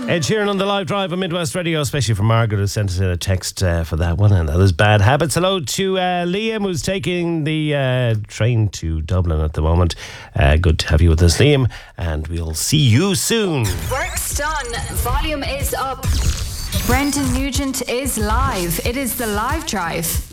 Ed Sheeran on the live drive on Midwest Radio, especially from Margaret, who sent us in a text for that one, and that is Bad Habits. Hello to Liam, who's taking the train to Dublin at the moment. Good to have you with us, Liam, and we'll see you soon. Work's done. Volume is up. Brendan Nugent is live. It is the live drive.